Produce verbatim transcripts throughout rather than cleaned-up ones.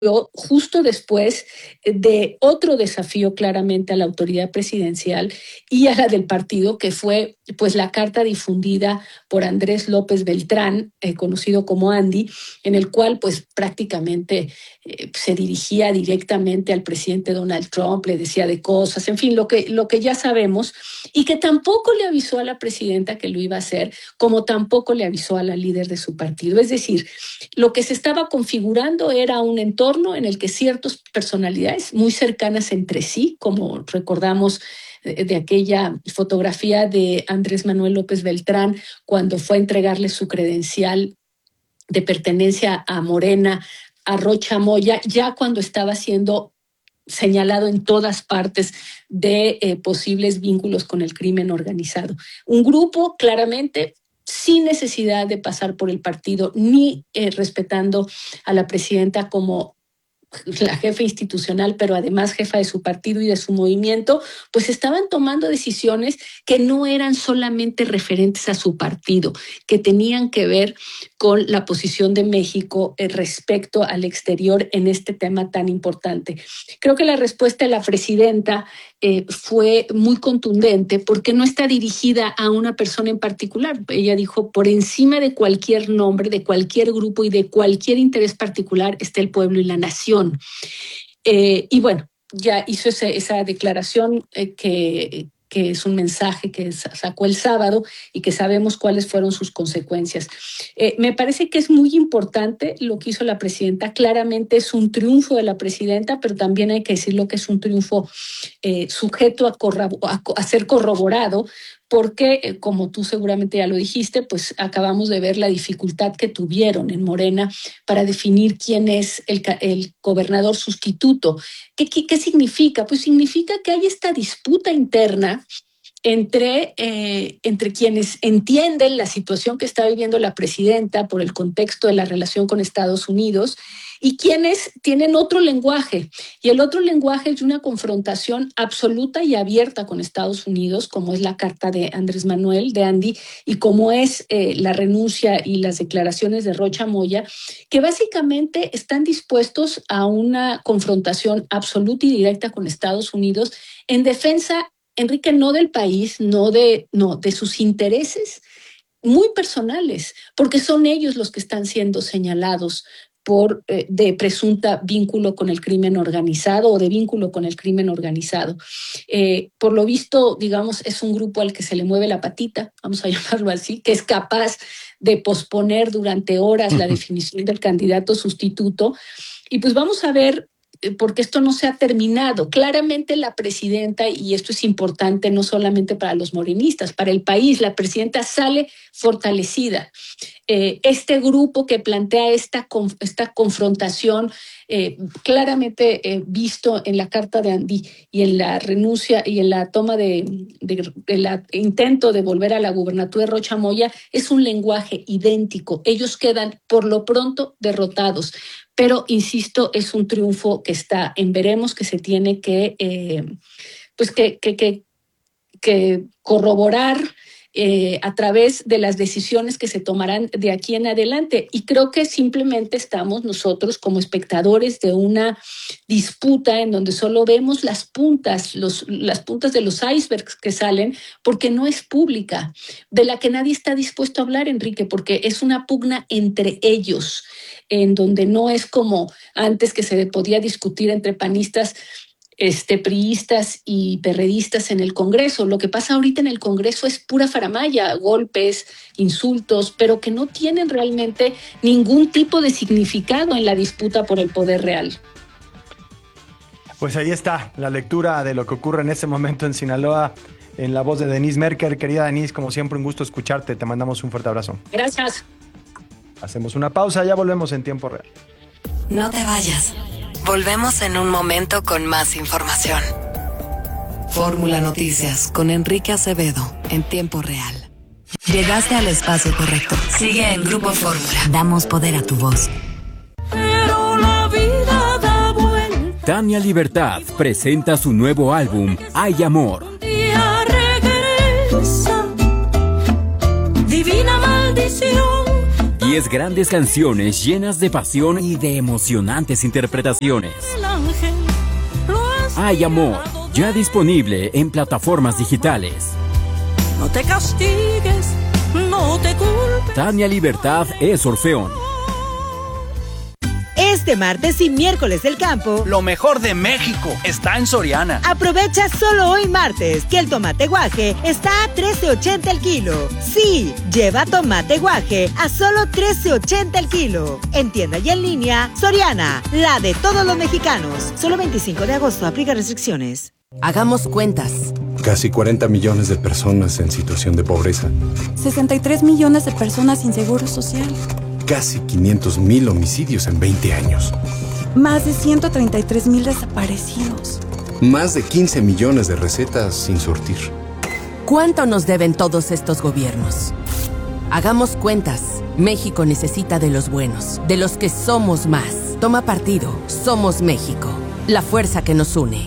justo después de otro desafío claramente a la autoridad presidencial y a la del partido, que fue pues la carta difundida por Andrés López Beltrán, eh, conocido como Andy, en el cual pues prácticamente eh, se dirigía directamente al presidente Donald Trump, le decía de cosas, en fin, lo que, lo que ya sabemos, y que tampoco le avisó a la presidenta que lo iba a hacer, como tampoco le avisó a la líder de su partido. Es decir, lo que se estaba configurando era un entorno en el que ciertas personalidades muy cercanas entre sí, como recordamos de, de aquella fotografía de Andrés Manuel López Beltrán cuando fue a entregarle su credencial de pertenencia a Morena, a Rocha Moya, ya cuando estaba siendo señalado en todas partes de eh, posibles vínculos con el crimen organizado. Un grupo claramente sin necesidad de pasar por el partido ni eh, respetando a la presidenta como la jefa institucional, pero además jefa de su partido y de su movimiento, pues estaban tomando decisiones que no eran solamente referentes a su partido, que tenían que ver con la posición de México respecto al exterior en este tema tan importante. Creo que la respuesta de la presidenta eh, fue muy contundente porque no está dirigida a una persona en particular. Ella dijo, por encima de cualquier nombre, de cualquier grupo y de cualquier interés particular está el pueblo y la nación. Eh, y bueno, ya hizo esa, esa declaración eh, que, que es un mensaje que sacó el sábado y que sabemos cuáles fueron sus consecuencias. Eh, me parece que es muy importante lo que hizo la presidenta. Claramente es un triunfo de la presidenta, pero también hay que decirlo que es un triunfo eh, sujeto a, corrobor, a, a ser corroborado, porque, eh, como tú seguramente ya lo dijiste, pues acabamos de ver la dificultad que tuvieron en Morena para definir quién es el, el gobernador sustituto. ¿Qué, qué, ¿Qué significa? Pues significa que hay esta disputa interna entre, eh, entre quienes entienden la situación que está viviendo la presidenta por el contexto de la relación con Estados Unidos y quienes tienen otro lenguaje. Y el otro lenguaje es una confrontación absoluta y abierta con Estados Unidos, como es la carta de Andrés Manuel, de Andy, y como es eh, la renuncia y las declaraciones de Rocha Moya, que básicamente están dispuestos a una confrontación absoluta y directa con Estados Unidos en defensa, Enrique, no del país, no de, no, de sus intereses muy personales, porque son ellos los que están siendo señalados por eh, de presunta vínculo con el crimen organizado o de vínculo con el crimen organizado. Eh, por lo visto, digamos, es un grupo al que se le mueve la patita, vamos a llamarlo así, que es capaz de posponer durante horas la definición del candidato sustituto. Y pues vamos a ver, porque esto no se ha terminado. Claramente la presidenta, y esto es importante no solamente para los morenistas, para el país, la presidenta sale fortalecida. Eh, este grupo que plantea esta, esta confrontación, eh, claramente eh, visto en la carta de Andy y en la renuncia y en la toma de, de, de la intento de volver a la gubernatura de Rocha Moya, es un lenguaje idéntico. Ellos quedan por lo pronto derrotados. Pero, insisto, es un triunfo que está en veremos, que se tiene que, eh, pues que, que, que, que corroborar eh, a través de las decisiones que se tomarán de aquí en adelante. Y creo que simplemente estamos nosotros como espectadores de una disputa en donde solo vemos las puntas, los, las puntas de los icebergs que salen, porque no es pública, de la que nadie está dispuesto a hablar, Enrique, porque es una pugna entre ellos, en donde no es como antes que se podía discutir entre panistas, este, priistas y perredistas en el Congreso. Lo que pasa ahorita en el Congreso es pura faramalla, golpes, insultos, pero que no tienen realmente ningún tipo de significado en la disputa por el poder real. Pues ahí está la lectura de lo que ocurre en este momento en Sinaloa, en la voz de Denise Merker. Querida Denise, como siempre, un gusto escucharte. Te mandamos un fuerte abrazo. Gracias. Hacemos una pausa, ya volvemos en tiempo real. No te vayas. Volvemos en un momento con más información. Fórmula Noticias con Enrique Acevedo en tiempo real. Llegaste al espacio correcto. Sigue en Grupo Fórmula. Damos poder a tu voz. Pero la vida da vuelta. Tania Libertad presenta su nuevo álbum Hay Amor. Un día regresa. Divina maldición. diez grandes canciones llenas de pasión y de emocionantes interpretaciones. El ángel lo has Hay amor, ya disponible en plataformas digitales. No te castigues, no te culpes. Tania Libertad es Orfeón. Este martes y miércoles del campo, lo mejor de México está en Soriana. Aprovecha solo hoy martes que el tomate guaje está a trece ochenta el kilo. Sí, lleva tomate guaje a solo trece ochenta el kilo. En tienda y en línea, Soriana, la de todos los mexicanos. Solo veinticinco de agosto, aplica restricciones. Hagamos cuentas. Casi cuarenta millones de personas en situación de pobreza. sesenta y tres millones de personas sin seguro social. Casi quinientos mil homicidios en veinte años. Más de ciento treinta y tres mil desaparecidos. Más de quince millones de recetas sin surtir. ¿Cuánto nos deben todos estos gobiernos? Hagamos cuentas. México necesita de los buenos, de los que somos más. Toma partido. Somos México. La fuerza que nos une.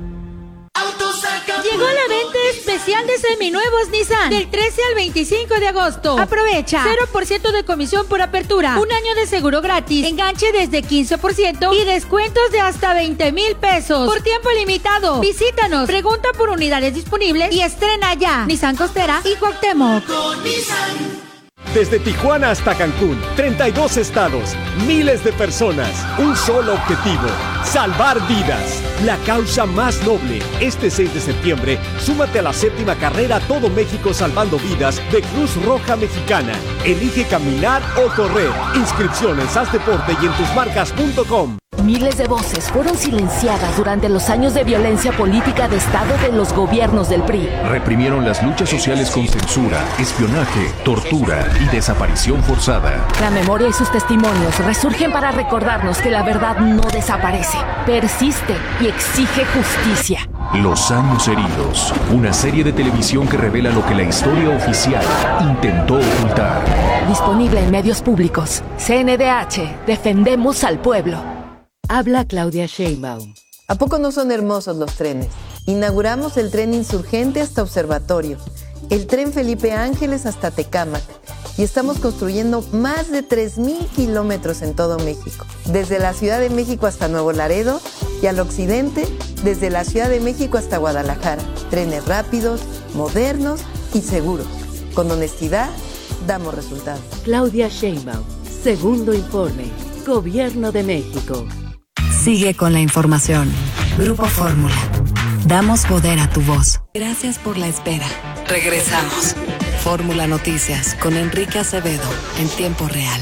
Llegó la venta especial de seminuevos Nissan del trece al veinticinco de agosto. Aprovecha cero por ciento de comisión por apertura, un año de seguro gratis, enganche desde quince por ciento y descuentos de hasta veinte mil pesos por tiempo limitado. Visítanos, pregunta por unidades disponibles y estrena ya. Nissan Costera y Cuauhtémoc. Con Nissan. Desde Tijuana hasta Cancún, treinta y dos estados, miles de personas, un solo objetivo, salvar vidas. La causa más noble. Este seis de septiembre, súmate a la séptima carrera Todo México Salvando Vidas de Cruz Roja Mexicana. Elige caminar o correr. Inscripciones, haz deporte y en tus marcas punto com. Miles de voces fueron silenciadas durante los años de violencia política de Estado de los gobiernos del P R I. Reprimieron las luchas sociales con censura, espionaje, tortura y desaparición forzada. La memoria y sus testimonios resurgen para recordarnos que la verdad no desaparece, persiste y exige justicia. Los años heridos, una serie de televisión que revela lo que la historia oficial intentó ocultar. Disponible en medios públicos. C N D H, defendemos al pueblo. Habla Claudia Sheinbaum. ¿A poco no son hermosos los trenes? Inauguramos el tren Insurgente hasta Observatorio, el tren Felipe Ángeles hasta Tecámac y estamos construyendo más de tres mil kilómetros en todo México, desde la Ciudad de México hasta Nuevo Laredo y al occidente, desde la Ciudad de México hasta Guadalajara. Trenes rápidos, modernos y seguros. Con honestidad, damos resultados. Claudia Sheinbaum, segundo informe, Gobierno de México. Sigue con la información. Grupo Fórmula. Damos poder a tu voz. Gracias por la espera. Regresamos. Fórmula Noticias con Enrique Acevedo en tiempo real.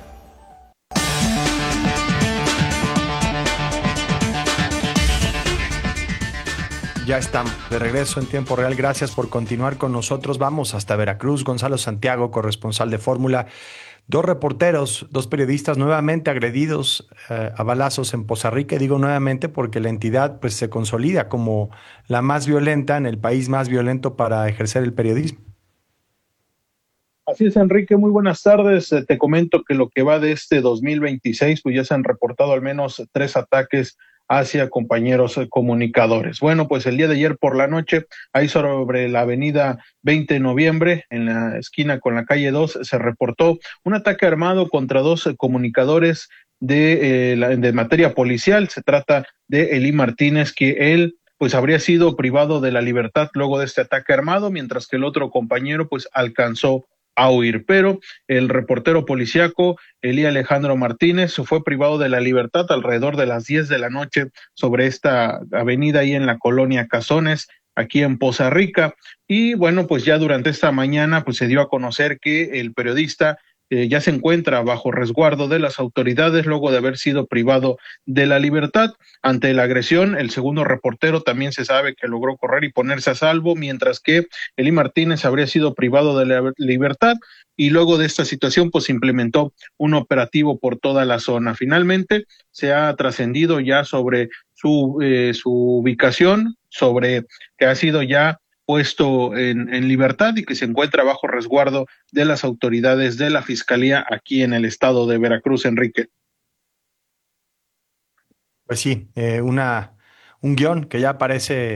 Ya estamos de regreso en tiempo real. Gracias por continuar con nosotros. Vamos hasta Veracruz. Gonzalo Santiago, corresponsal de Fórmula. Dos reporteros, dos periodistas nuevamente agredidos eh, a balazos en Poza Rica. Y digo nuevamente porque la entidad pues, se consolida como la más violenta en el país más violento para ejercer el periodismo. Así es, Enrique, muy buenas tardes. Eh, te comento que lo que va de este dos mil veintiséis, pues ya se han reportado al menos tres ataques hacia compañeros comunicadores. Bueno, pues el día de ayer por la noche, ahí sobre la avenida veinte de noviembre, en la esquina con la calle dos, se reportó un ataque armado contra dos comunicadores de, eh, la, de materia policial. Se trata de Elí Martínez, que él pues habría sido privado de la libertad luego de este ataque armado, mientras que el otro compañero pues alcanzó a huir, pero el reportero policíaco Elí Alejandro Martínez fue privado de la libertad alrededor de las diez de la noche sobre esta avenida ahí en la colonia Cazones, aquí en Poza Rica, y bueno, pues ya durante esta mañana pues se dio a conocer que el periodista eh, ya se encuentra bajo resguardo de las autoridades luego de haber sido privado de la libertad. Ante la agresión, el segundo reportero también se sabe que logró correr y ponerse a salvo, mientras que Elí Martínez habría sido privado de la libertad, y luego de esta situación pues se implementó un operativo por toda la zona. Finalmente se ha trascendido ya sobre su, eh, su ubicación, sobre que ha sido ya puesto en, en libertad y que se encuentra bajo resguardo de las autoridades de la Fiscalía aquí en el estado de Veracruz, Enrique. Pues sí, eh, una, un guión que ya parece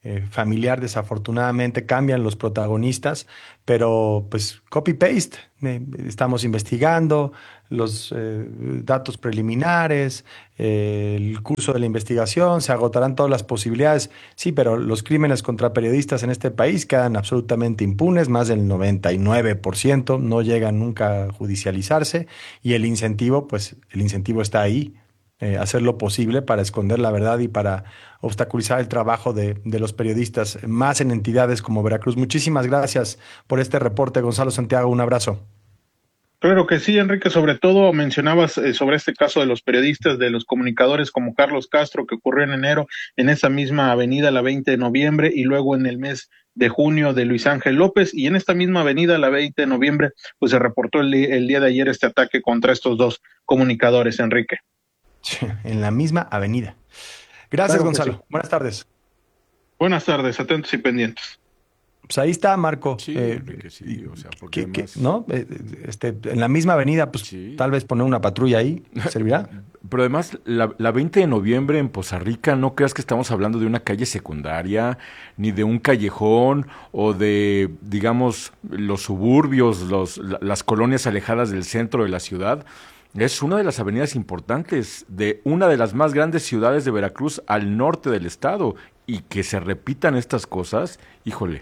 eh, familiar, desafortunadamente cambian los protagonistas, pero pues copy-paste. Eh, estamos investigando los eh, datos preliminares, eh, el curso de la investigación, se agotarán todas las posibilidades. Sí, pero los crímenes contra periodistas en este país quedan absolutamente impunes, más del noventa y nueve por ciento, no llegan nunca a judicializarse, y el incentivo, pues el incentivo está ahí. Eh, hacer lo posible para esconder la verdad y para obstaculizar el trabajo de, de los periodistas, más en entidades como Veracruz. Muchísimas gracias por este reporte, Gonzalo Santiago. Un abrazo. Claro que sí, Enrique. Sobre todo mencionabas eh, sobre este caso de los periodistas, de los comunicadores como Carlos Castro, que ocurrió en enero en esa misma avenida, la veinte de noviembre, y luego en el mes de junio de Luis Ángel López, y en esta misma avenida, la veinte de noviembre, pues se reportó el, el día de ayer este ataque contra estos dos comunicadores, Enrique. En la misma avenida. Gracias, Claro Gonzalo. sí. Buenas tardes. Buenas tardes, atentos y pendientes. Pues ahí está, Marco. Sí, eh, Enrique, sí, o sea, porque ¿qué, además... qué, ¿no? Eh, este, en la misma avenida, pues sí. Tal vez poner una patrulla ahí, ¿servirá? Pero además, la, la veinte de noviembre en Poza Rica, no creas que estamos hablando de una calle secundaria, ni de un callejón, o de, digamos, los suburbios, los, la, las colonias alejadas del centro de la ciudad. Es una de las avenidas importantes de una de las más grandes ciudades de Veracruz al norte del estado, y que se repitan estas cosas, híjole.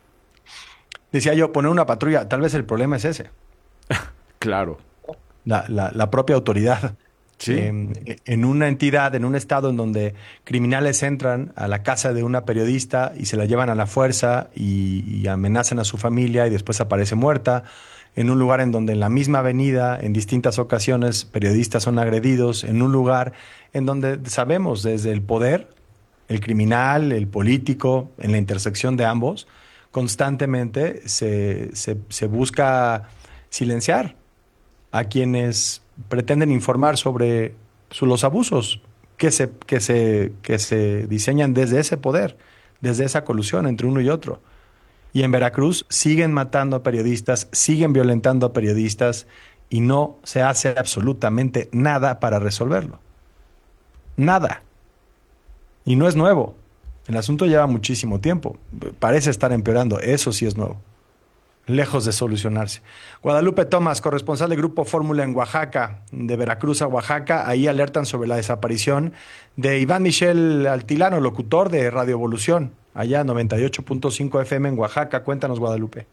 Decía yo, poner una patrulla, tal vez el problema es ese. Claro. La, la, la propia autoridad. Sí. Eh, en una entidad, en un estado en donde criminales entran a la casa de una periodista y se la llevan a la fuerza y, y amenazan a su familia y después aparece muerta. En un lugar en donde en la misma avenida, en distintas ocasiones, periodistas son agredidos, en un lugar en donde sabemos desde el poder, el criminal, el político, en la intersección de ambos, constantemente se, se, se busca silenciar a quienes pretenden informar sobre su, los abusos que se, que, se, que se diseñan desde ese poder, desde esa colusión entre uno y otro. Y en Veracruz siguen matando a periodistas, siguen violentando a periodistas y no se hace absolutamente nada para resolverlo. Nada. Y no es nuevo. El asunto lleva muchísimo tiempo. Parece estar empeorando. Eso sí es nuevo. Lejos de solucionarse. Guadalupe Tomás, corresponsal de Grupo Fórmula en Oaxaca, de Veracruz a Oaxaca. Ahí alertan sobre la desaparición de Iván Michel Altilano, locutor de Radio Evolución, allá noventa y ocho punto cinco F M en Oaxaca. Cuéntanos, Guadalupe.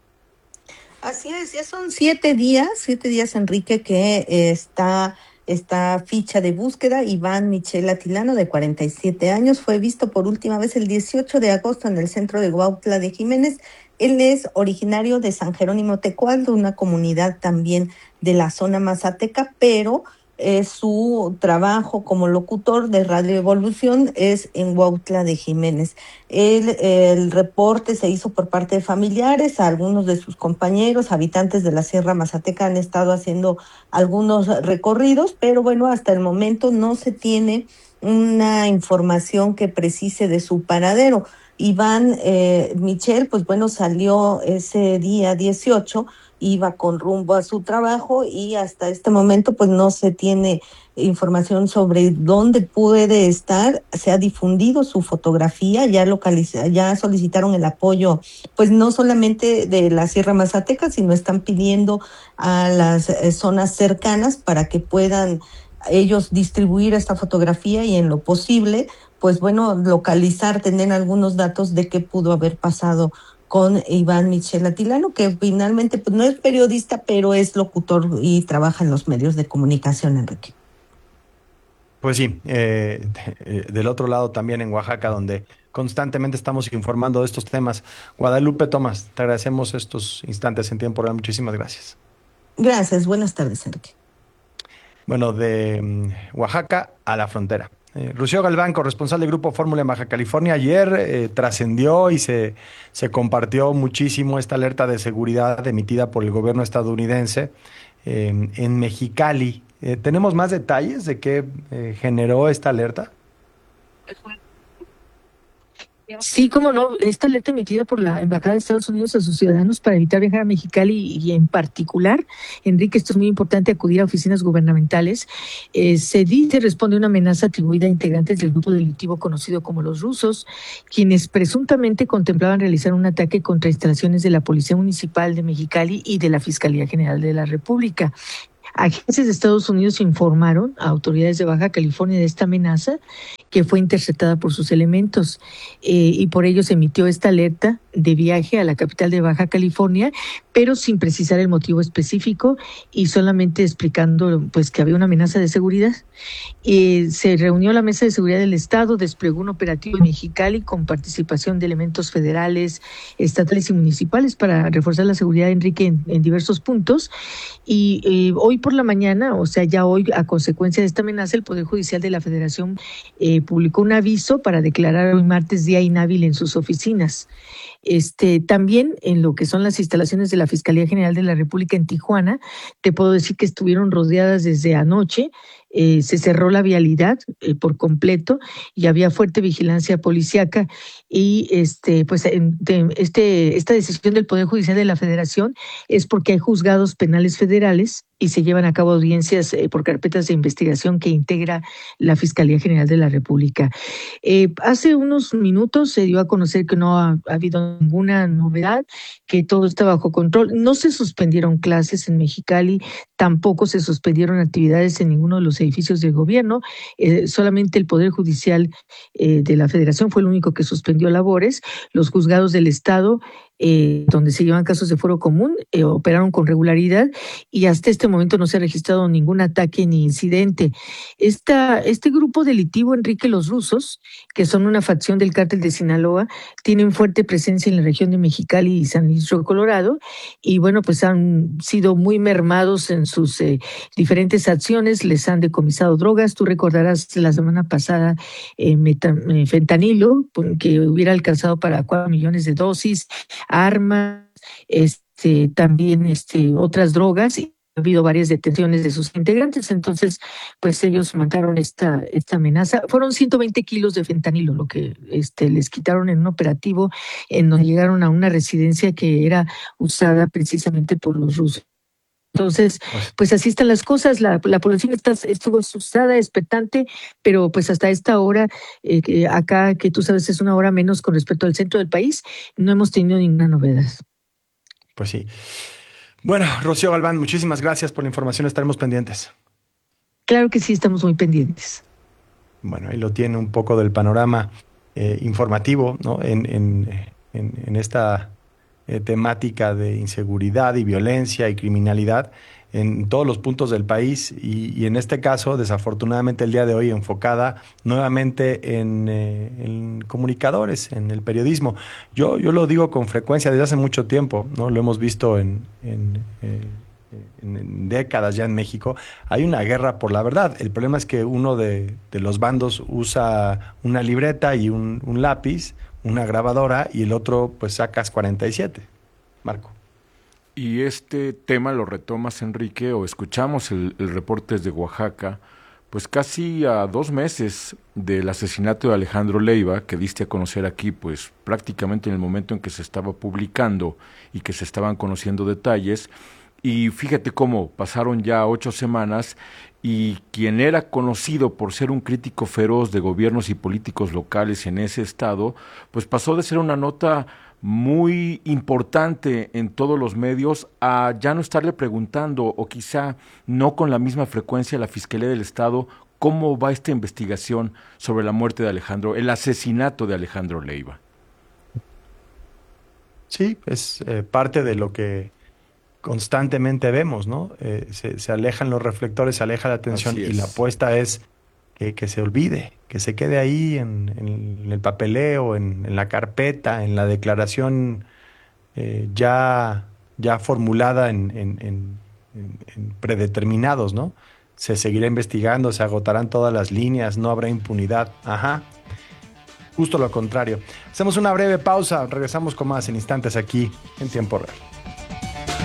Así es, ya son siete días, siete días, Enrique, que eh, está esta ficha de búsqueda. Iván Michel Atilano, de cuarenta y siete años, fue visto por última vez el dieciocho de agosto en el centro de Huautla de Jiménez. Él es originario de San Jerónimo Tecualdo, una comunidad también de la zona mazateca, pero eh, su trabajo como locutor de Radio Evolución es en Huautla de Jiménez. El, el reporte se hizo por parte de familiares, a algunos de sus compañeros, habitantes de la Sierra Mazateca han estado haciendo algunos recorridos, pero bueno, hasta el momento no se tiene una información que precise de su paradero. Iván eh, Michel, pues bueno, salió ese día dieciocho, iba con rumbo a su trabajo y hasta este momento pues no se tiene información sobre dónde puede estar. Se ha difundido su fotografía, ya localiza, ya solicitaron el apoyo, pues no solamente de la Sierra Mazateca, sino están pidiendo a las eh, zonas cercanas para que puedan ellos distribuir esta fotografía y en lo posible pues bueno, localizar, tener algunos datos de qué pudo haber pasado con Iván Michel Atilano, que finalmente pues, no es periodista, pero es locutor y trabaja en los medios de comunicación, Enrique. Pues sí, eh, eh, del otro lado también en Oaxaca, donde constantemente estamos informando de estos temas. Guadalupe Tomás, te agradecemos estos instantes en tiempo real. Muchísimas gracias. Gracias, buenas tardes, Enrique. Bueno, de um, Oaxaca a la frontera. Eh, Rocío Galván, corresponsal del Grupo Fórmula en Baja California, ayer eh, trascendió y se, se compartió muchísimo esta alerta de seguridad emitida por el gobierno estadounidense eh, en Mexicali. Eh, ¿Tenemos más detalles de qué eh, generó esta alerta? Sí, cómo no, esta alerta emitida por la Embajada de Estados Unidos a sus ciudadanos para evitar viajar a Mexicali y, y en particular, Enrique, esto es muy importante, acudir a oficinas gubernamentales. Eh, se dice responde a una amenaza atribuida a integrantes del grupo delictivo conocido como los rusos, quienes presuntamente contemplaban realizar un ataque contra instalaciones de la Policía Municipal de Mexicali y de la Fiscalía General de la República. Agencias de Estados Unidos informaron a autoridades de Baja California de esta amenaza que fue interceptada por sus elementos eh, y por ello se emitió esta alerta de viaje a la capital de Baja California, pero sin precisar el motivo específico y solamente explicando pues que había una amenaza de seguridad. Eh, se reunió la Mesa de Seguridad del Estado, desplegó un operativo en Mexicali con participación de elementos federales, estatales y municipales para reforzar la seguridad, Enrique, en, en diversos puntos. Y eh, hoy por la mañana, o sea, ya hoy, a consecuencia de esta amenaza, el Poder Judicial de la Federación eh, publicó un aviso para declarar hoy martes día inhábil en sus oficinas. Este, también en lo que son las instalaciones de la Fiscalía General de la República en Tijuana, te puedo decir que estuvieron rodeadas desde anoche. Eh, se cerró la vialidad eh, por completo y había fuerte vigilancia policíaca y este pues en, de, este esta decisión del Poder Judicial de la Federación es porque hay juzgados penales federales y se llevan a cabo audiencias eh, por carpetas de investigación que integra la Fiscalía General de la República. Eh, hace unos minutos se dio a conocer que no ha, ha habido ninguna novedad, que todo está bajo control. No se suspendieron clases en Mexicali, tampoco se suspendieron actividades en ninguno de los edificios del gobierno, eh, solamente el Poder Judicial eh, de la Federación fue el único que suspendió labores. Los juzgados del Estado, eh, donde se llevan casos de fuero común, eh, operaron con regularidad y hasta este momento no se ha registrado ningún ataque ni incidente. Esta, este grupo delictivo, Enrique, los rusos, que son una facción del cártel de Sinaloa, tienen fuerte presencia en la región de Mexicali y San Luis Río Colorado y bueno, pues han sido muy mermados en sus eh, diferentes acciones, les han decomisado drogas. Tú recordarás la semana pasada eh, meta, eh, fentanilo, que hubiera alcanzado para cuatro millones de dosis, armas, este, también este, otras drogas, y ha habido varias detenciones de sus integrantes. Entonces, pues ellos mataron esta, esta amenaza. Fueron ciento veinte kilos de fentanilo lo que este, les quitaron en un operativo en donde llegaron a una residencia que era usada precisamente por los rusos. Entonces, pues así están las cosas. La, la población está, estuvo asustada, expectante, pero pues hasta esta hora, eh, que acá, que tú sabes, es una hora menos con respecto al centro del país, no hemos tenido ninguna novedad. Pues sí. Bueno, Rocío Galván, muchísimas gracias por la información. Estaremos pendientes. Claro que sí, estamos muy pendientes. Bueno, ahí lo tiene un poco del panorama eh, informativo, ¿no? En, en, en, en esta Eh, temática de inseguridad y violencia y criminalidad en todos los puntos del país y, y en este caso, desafortunadamente el día de hoy enfocada nuevamente en, eh, en comunicadores, en el periodismo. Yo, yo lo digo con frecuencia desde hace mucho tiempo, ¿no? Lo hemos visto en, en, eh, en, en décadas ya en México. Hay una guerra por la verdad. El problema es que uno de, de los bandos usa una libreta y un, un lápiz, una grabadora, y el otro pues sacas cuarenta y siete. Marco. Y este tema lo retomas, Enrique, o escuchamos el, el reporte desde Oaxaca, pues casi a dos meses del asesinato de Alejandro Leiva, que diste a conocer aquí, pues prácticamente en el momento en que se estaba publicando y que se estaban conociendo detalles. Y fíjate cómo pasaron ya ocho semanas y quien era conocido por ser un crítico feroz de gobiernos y políticos locales en ese estado, pues pasó de ser una nota muy importante en todos los medios a ya no estarle preguntando, o quizá no con la misma frecuencia, a la Fiscalía del Estado cómo va esta investigación sobre la muerte de Alejandro, el asesinato de Alejandro Leiva. Sí, es eh, parte de lo que constantemente vemos, ¿no? Eh, se, se alejan los reflectores, se aleja la atención y la apuesta es que, que se olvide, que se quede ahí en, en, en el papeleo, en, en la carpeta, en la declaración eh, ya, ya formulada en, en, en, en predeterminados, ¿no? Se seguirá investigando, se agotarán todas las líneas, no habrá impunidad. Ajá. Justo lo contrario. Hacemos una breve pausa, regresamos con más en instantes aquí en Tiempo Real.